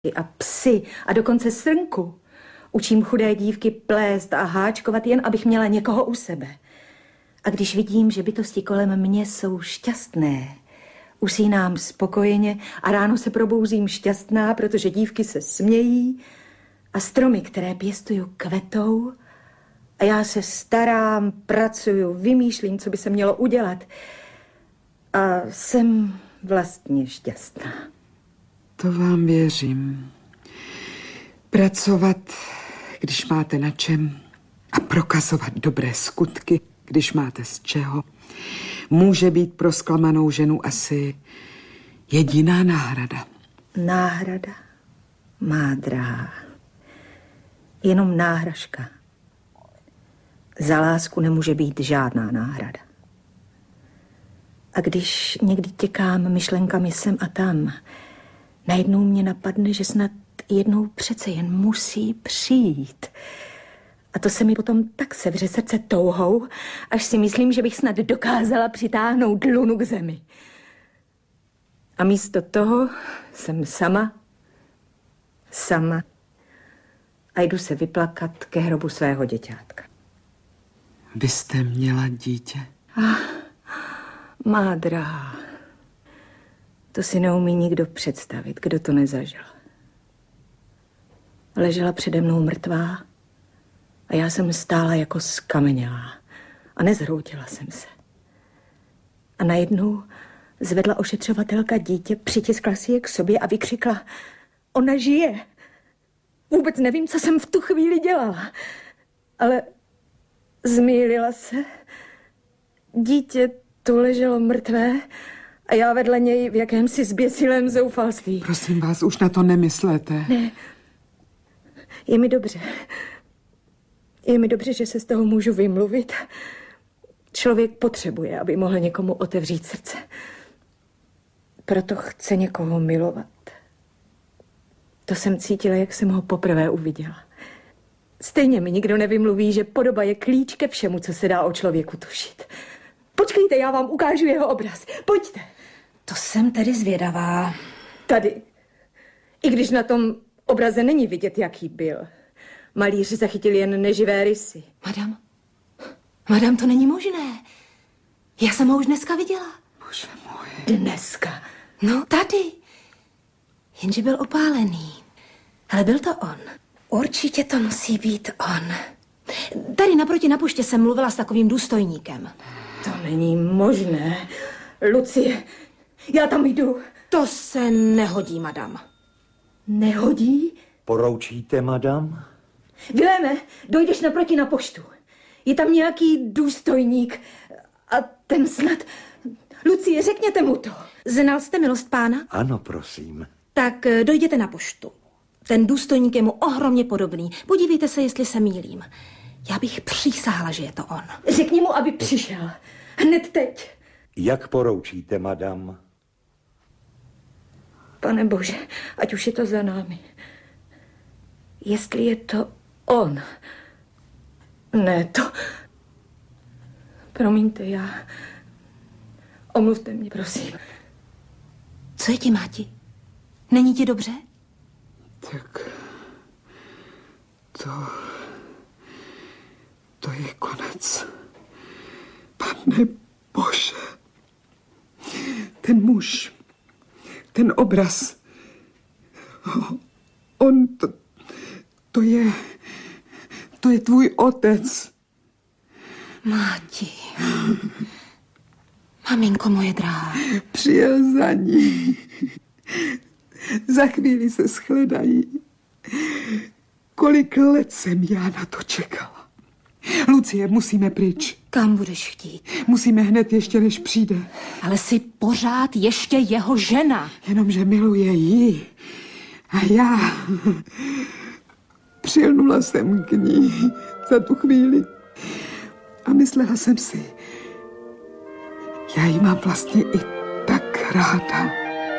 a psy a dokonce srnku. Učím chudé dívky plést a háčkovat, jen abych měla někoho u sebe. A když vidím, že bytosti kolem mě jsou šťastné, usínám spokojeně a ráno se probouzím šťastná, protože dívky se smějí a stromy, které pěstuju, kvetou a já se starám, pracuju, vymýšlím, co by se mělo udělat a jsem vlastně šťastná. To vám věřím. Pracovat, když máte na čem, a prokazovat dobré skutky, když máte z čeho, může být pro zklamanou ženu asi jediná náhrada. Náhrada, má drahá. Jenom náhražka. Za lásku nemůže být žádná náhrada. A když někdy těkám myšlenkami sem a tam, najednou mě napadne, že snad jednou přece jen musí přijít. A to se mi potom tak sevře srdce touhou, až si myslím, že bych snad dokázala přitáhnout lunu k zemi. A místo toho jsem sama a jdu se vyplakat ke hrobu svého děťátka. Vy jste měla dítě? Má drahá, to si neumí nikdo představit, kdo to nezažil. Ležela přede mnou mrtvá a já jsem stála jako skamenělá a nezhroutila jsem se. A najednou zvedla ošetřovatelka dítě, přitiskla si je k sobě a vykřikla: ona žije. Vůbec nevím, co jsem v tu chvíli dělala, ale zmýlila se. Dítě tu leželo mrtvé a já vedle něj v jakémsi zběsilém zoufalství. Prosím vás, už na to nemyslete. Ne. Je mi dobře. Je mi dobře, že se z toho můžu vymluvit. Člověk potřebuje, aby mohl někomu otevřít srdce. Proto chce někoho milovat. To jsem cítila, jak jsem ho poprvé uviděla. Stejně mi nikdo nevymluví, že podoba je klíč ke všemu, co se dá o člověku tušit. Počkejte, já vám ukážu jeho obraz. Pojďte. To jsem tedy zvědavá. Tady. I když na tom obraze není vidět, jaký byl. Malíř zachytil jen neživé rysy. Madam, to není možné. Já jsem ho už dneska viděla. Bože můj. Dneska? No, tady. Jenže byl opálený. Ale byl to on. Určitě to musí být on. Tady naproti na poště jsem mluvila s takovým důstojníkem. To není možné. Lucie, já tam jdu. To se nehodí, madam. Nehodí? Poroučíte, madam? Viléme, dojdeš naproti na poštu. Je tam nějaký důstojník a ten snad... Lucie, řekněte mu to. Znal jste milost pána? Ano, prosím. Tak dojděte na poštu. Ten důstojník je mu ohromně podobný. Podívejte se, jestli se mýlím. Já bych přísahla, že je to on. Řekni mu, aby přišel. Hned teď. Jak poroučíte, madam? Pane Bože, ať už je to za námi. Jestli je to on. Ne, to... Promiňte, já... Omluvte mě, prosím. Co je ti, máti? Není ti dobře? Tak... To je konec. Pane Bože. Ten muž, ten obraz, on, to je tvůj otec. Máti. Maminko moje drahá. Přijel za ní. Za chvíli se shledají. Kolik let jsem já na to čekala. Lucie, musíme pryč. Kam budeš chtít? Musíme hned ještě, než přijde. Ale jsi pořád ještě jeho žena. Jenomže miluje ji. A já přilnula jsem k ní za tu chvíli. A myslela jsem si, já ji mám vlastně i tak ráda.